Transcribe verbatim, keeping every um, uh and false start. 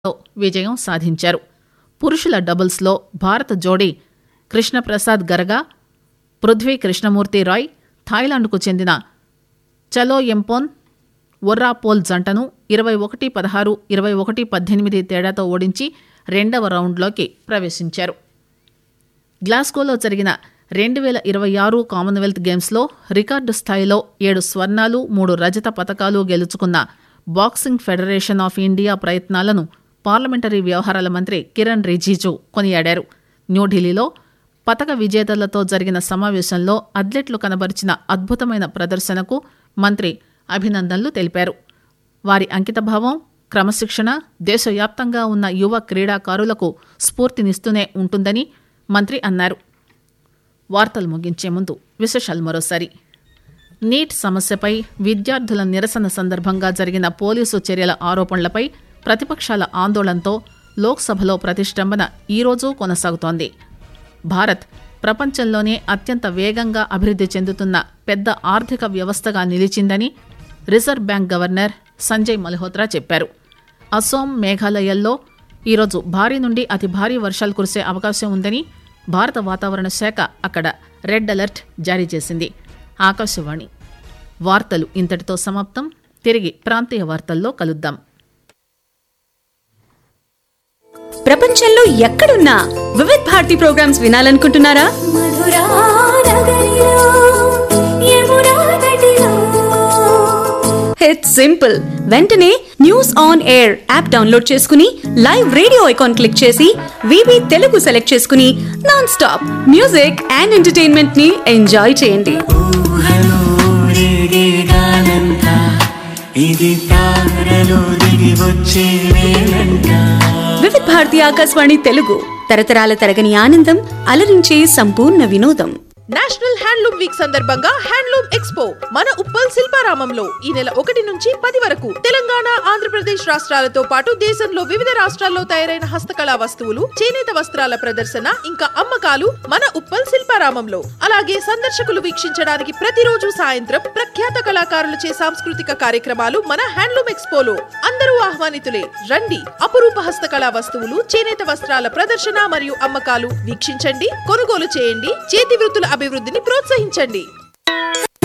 విజయం సాధించారు. పురుషుల డబుల్స్లో భారత జోడీ కృష్ణప్రసాద్ గరగా, పృథ్వీ కృష్ణమూర్తి రాయ్ థాయిలాండ్కు చెందిన చలో ఎంపోన్ ఒర్రాపోల్ జంటను ఇరవై ఒకటి పదహారు ఇరవై ఒకటి పద్దెనిమిది తేడాతో ఓడించి రెండవ రౌండ్లోకి ప్రవేశించారు. గ్లాస్గోలో జరిగిన రెండు వేల ఇరవై ఆరు కామన్వెల్త్ గేమ్స్లో రికార్డు స్థాయిలో ఏడు స్వర్ణాలు మూడు రజత పతకాలు గెలుచుకున్న బాక్సింగ్ ఫెడరేషన్ ఆఫ్ ఇండియా ప్రయత్నాలను పార్లమెంటరీ వ్యవహారాల మంత్రి కిరణ్ రిజిజు కొనియాడారు. న్యూఢిల్లీలో పతక విజేతలతో జరిగిన సమావేశంలో అథ్లెట్లు కనబరిచిన అద్భుతమైన ప్రదర్శనకు మంత్రి అభినందనలు తెలిపారు. వారి అంకితభావం, క్రమశిక్షణ దేశవ్యాప్తంగా ఉన్న యువ క్రీడాకారులకు స్ఫూర్తినిస్తూనే ఉంటుందని మంత్రి అన్నారు. వార్తలు ముగించే ముందు విశేషాలు మరోసారి. నీట్ సమస్యపై విద్యార్థుల నిరసన సందర్భంగా జరిగిన పోలీసు చర్యల ఆరోపణలపై ప్రతిపక్షాల ఆందోళనతో లోక్సభలో ప్రతిష్టంభన ఈరోజు కొనసాగుతోంది. భారత్ ప్రపంచంలోనే అత్యంత వేగంగా అభివృద్ధి చెందుతున్న పెద్ద ఆర్థిక వ్యవస్థగా నిలిచిందని reserve bank governor Sanjay Malhotra చెప్పారు. అసోం, మేఘాలయల్లో ఈరోజు భారీ నుండి అతి భారీ వర్షాలు కురిసే అవకాశం ఉందని భారత వాతావరణ శాఖ అక్కడ రెడ్ అలర్ట్ జారీ చేసింది. ఆకాశవాణి వార్తలు ఇంతటితో సమాప్తం. తిరిగి ప్రాంతీయ వార్తల్లో కలుద్దాం. ప్రపంచంలో ఎక్కడున్నా Vividh Bharati programmes వినాలనుకుంటున్నారా? It's simple. వెంటనే news on air app download చేసుకుని లైవ్ రేడియో ఐకాన్ క్లిక్ చేసి వివి తెలుగు సెలెక్ట్ చేసుకుని non stop music and entertainment ని ఎంజాయ్ చేయండి. వివిధ్ భారతి ఆకాశవాణి తెలుగు, తరతరాల తరగని ఆనందం, అలరించే సంపూర్ణ వినోదం. నేషనల్ హ్యాండ్లూమ్ వీక్ సందర్భంగా హ్యాండ్లూమ్ ఎక్స్పో మన ఉప్పల్ శిల్పారామంలో ఈ నెల ఒకటి నుంచి పది వరకు తెలంగాణ, ఆంధ్రప్రదేశ్ రాష్ట్రాలతో పాటు దేశంలో వివిధ రాష్ట్రాల్లో తయారైన హస్తకళా వస్తువులు, చేనేత వస్త్రాల ప్రదర్శన ఇంకా అమ్మకాలు మన ఉప్పల్ శిల్పారామంలో. అలాగే సందర్శకులు వీక్షించడానికి ప్రతిరోజు సాయంత్రం ప్రఖ్యాత కళాకారులచే సాంస్కృతిక కార్యక్రమాలు మన హ్యాండ్లూమ్ ఎక్స్పోలో. అందరూ ఆహ్వానితులే. రండి. అపురూప హస్తకళా వస్తువులు, చేనేత వస్త్రాల ప్రదర్శన మరియు అమ్మకాలు వీక్షించండి, కొనుగోలు చేయండి, చేతి వృత్తుల అభివృద్ధిని ప్రోత్సహించండి.